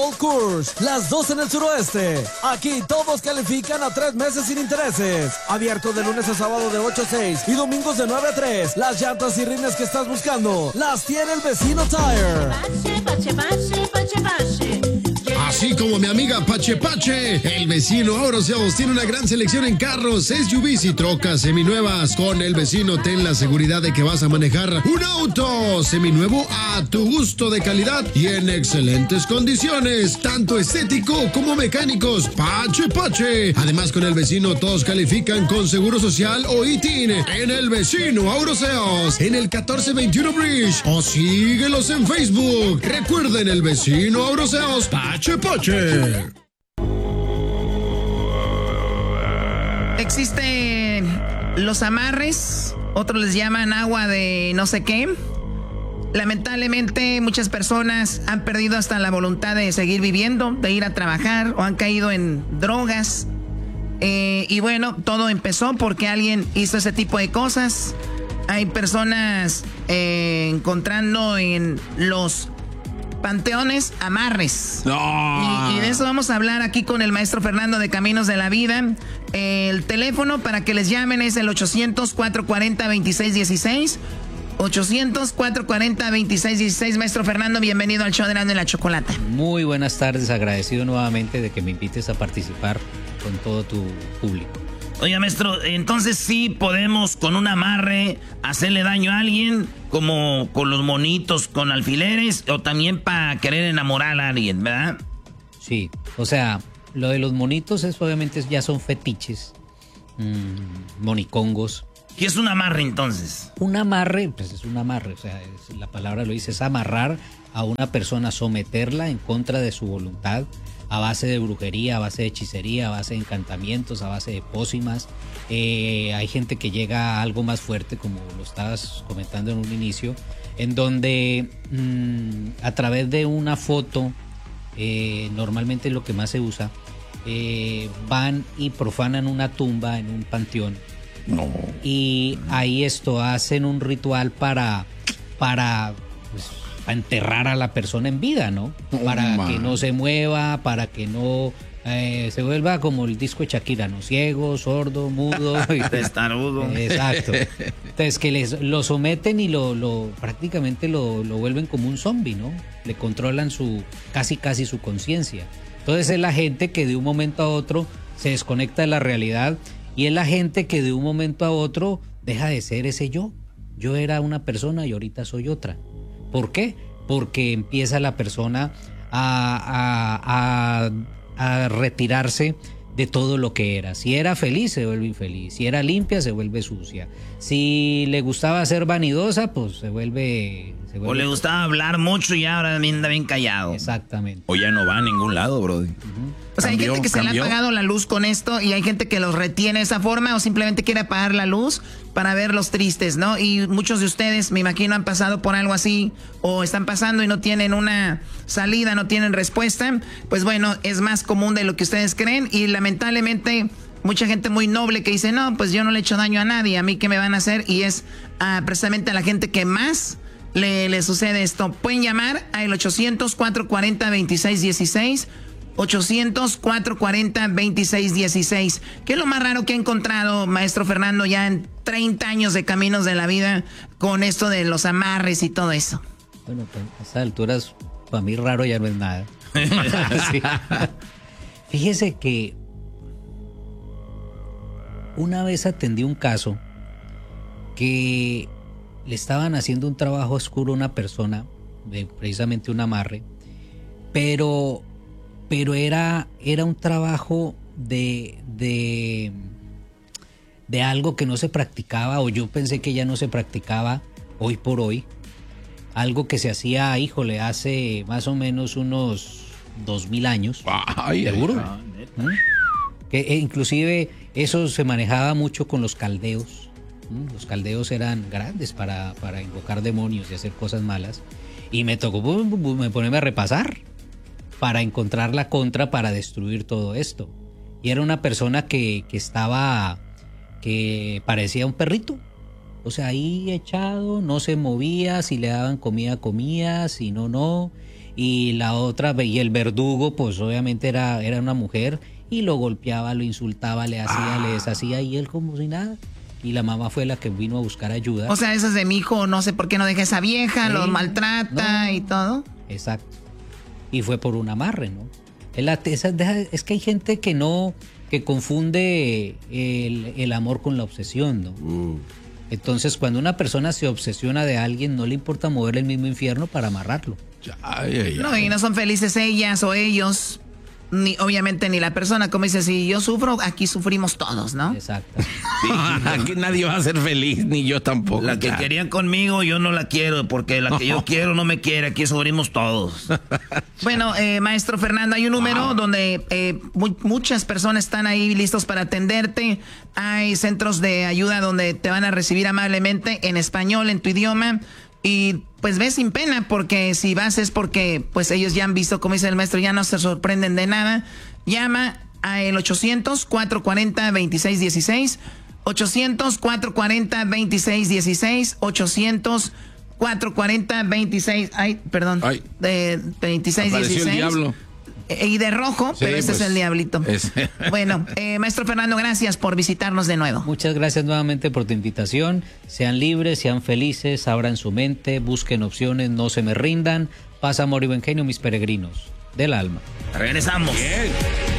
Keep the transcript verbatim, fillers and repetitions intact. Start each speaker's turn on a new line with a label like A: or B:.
A: Gold Course, las dos en el suroeste. Aquí todos califican a tres meses sin intereses. Abierto de lunes a sábado de ocho a seis y domingos de nueve a tres. Las llantas y rines que estás buscando las tiene el Vecino Tire.
B: Pache, pache, pache, pache.
C: Así como mi amiga Pache Pache, el Vecino Auroseos tiene una gran selección en carros, S U Vs y trocas seminuevas. Con el Vecino ten la seguridad de que vas a manejar un auto seminuevo a tu gusto, de calidad y en excelentes condiciones, tanto estético como mecánicos. Pache Pache. Además, con el Vecino todos califican con Seguro Social o I T I N. En el Vecino Auroseos, en el catorce veintiuno Bridge, o síguelos en Facebook. Recuerden, el Vecino Auroseos, Pache Pache.
D: Existen los amarres, otros les llaman agua de no sé qué. Lamentablemente muchas personas han perdido hasta la voluntad de seguir viviendo, de ir a trabajar, o han caído en drogas. Eh, y bueno, todo empezó porque alguien hizo ese tipo de cosas. Hay personas eh, encontrando en los panteones amarres.
E: No.
D: Y, y de eso vamos a hablar aquí con el maestro Fernando de Caminos de la Vida. El teléfono para que les llamen es el ochocientos, cuatrocientos cuarenta, veintiséis dieciséis. ochocientos, cuatrocientos cuarenta, veintiséis dieciséis. Maestro Fernando, bienvenido al show de Erasmo y la Chocolata.
F: Muy buenas tardes, agradecido nuevamente de que me invites a participar con todo tu público.
E: Oiga, maestro, entonces sí podemos con un amarre hacerle daño a alguien, como con los monitos con alfileres, o también para querer enamorar a alguien, ¿verdad?
F: Sí, o sea, lo de los monitos es obviamente ya son fetiches, mmm, monicongos.
E: ¿Qué es un amarre entonces?
F: Un amarre, pues es un amarre, o sea, es, la palabra lo dice, es amarrar a una persona, someterla en contra de su voluntad, a base de brujería, a base de hechicería, a base de encantamientos, a base de pócimas. Eh, hay gente que llega a algo más fuerte, como lo estabas comentando en un inicio, en donde mmm, a través de una foto, eh, normalmente es lo que más se usa, eh, van y profanan una tumba en un panteón.
E: No.
F: Y ahí esto hacen un ritual para, para pues, a enterrar a la persona en vida, ¿no? Para oh, que no se mueva, para que no eh, se vuelva como el disco de Shakira, ¿no? Ciego, sordo, mudo.
E: Testarudo.
F: Exacto. Entonces que les, lo someten y lo, lo prácticamente lo, lo vuelven como un zombie, ¿no? Le controlan su casi casi su conciencia. Entonces es la gente que de un momento a otro se desconecta de la realidad, y es la gente que de un momento a otro deja de ser ese yo. Yo era una persona y ahorita soy otra. ¿Por qué? Porque empieza la persona a, a, a, a retirarse de todo lo que era. Si era feliz, se vuelve infeliz. Si era limpia, se vuelve sucia. Si le gustaba ser vanidosa, pues se vuelve... Se vuelve
E: o le gustaba hablar mucho y ahora anda bien callado.
F: Exactamente.
G: O ya no va a ningún lado, brody.
F: Uh-huh.
D: O sea, cambió, hay gente que cambió. Se le ha apagado la luz con esto, y hay gente que los retiene de esa forma, o simplemente quiere apagar la luz para verlos tristes, ¿no? Y muchos de ustedes, me imagino, han pasado por algo así, o están pasando y no tienen una salida, no tienen respuesta. Pues bueno, es más común de lo que ustedes creen, y lamentablemente mucha gente muy noble que dice, no, pues yo no le he hecho daño a nadie, a mí qué me van a hacer, y es uh, precisamente a la gente que más le, le sucede esto. Pueden llamar al ochocientos, cuatrocientos cuarenta, veintiséis dieciséis. ochocientos, cuatrocientos cuarenta, veintiséis dieciséis. ¿Qué es lo más raro que ha encontrado, maestro Fernando, ya en treinta años de Caminos de la Vida, con esto de los amarres y todo eso?
F: Bueno, pues a estas alturas, para mí raro ya no es nada. Sí. Fíjese que una vez atendí un caso que le estaban haciendo un trabajo oscuro a una persona, de precisamente un amarre, pero... pero era, era un trabajo de, de, de algo que no se practicaba, o yo pensé que ya no se practicaba hoy por hoy. Algo que se hacía, híjole, hace más o menos unos dos mil años.
G: Ay,
F: ¿seguro?
G: Ay,
F: ¿Mm? Que eh, inclusive eso se manejaba mucho con los caldeos. ¿Mm? Los caldeos eran grandes para, para invocar demonios y hacer cosas malas. Y me tocó me ponerme a repasar para encontrar la contra, para destruir todo esto. Y era una persona que, que estaba, que parecía un perrito. O sea, ahí echado, no se movía, si le daban comida, comía, si no, no. y la otra, y el verdugo, pues obviamente era, era una mujer, y lo golpeaba, lo insultaba, le hacía, ah. le deshacía, y él como si nada. Y la mamá fue la que vino a buscar ayuda.
D: O sea, esas de mi hijo, no sé por qué no deja esa vieja, sí, los maltrata no. y todo.
F: Exacto. Y fue por un amarre, ¿no? Es que hay gente que no, que confunde el, el amor con la obsesión, ¿no? Mm. Entonces, cuando una persona se obsesiona de alguien, no le importa mover el mismo infierno para amarrarlo.
D: Ay, ay, ay. No, y no son felices ellas o ellos. Ni, obviamente ni la persona, como dice, si yo sufro, aquí sufrimos todos, ¿no?
F: Exacto.
G: Sí, aquí nadie va a ser feliz, ni yo tampoco.
E: La que claro. querían conmigo, yo no la quiero, porque la que yo quiero no me quiere, aquí sufrimos todos.
D: Bueno, eh, maestro Fernando, hay un número wow. donde eh, muy, muchas personas están ahí listos para atenderte. Hay centros de ayuda donde te van a recibir amablemente en español, en tu idioma. Y pues ves sin pena, porque si vas es porque pues ellos ya han visto, como dice el maestro, ya no se sorprenden de nada. Llama a el ochocientos, cuatrocientos cuarenta, veintiséis dieciséis, ochocientos, cuatrocientos cuarenta, veintiséis dieciséis, ochocientos, cuatrocientos cuarenta, veintiséis, ay, perdón, Ay, de veintiséis dieciséis. El diablo. Y de rojo, sí, pero ese pues, es el diablito. Es. Bueno, eh, maestro Fernando, gracias por visitarnos de nuevo.
F: Muchas gracias nuevamente por tu invitación. Sean libres, sean felices, abran su mente, busquen opciones, no se me rindan. Paz, amor y buen genio, mis peregrinos del alma.
E: Regresamos. Bien.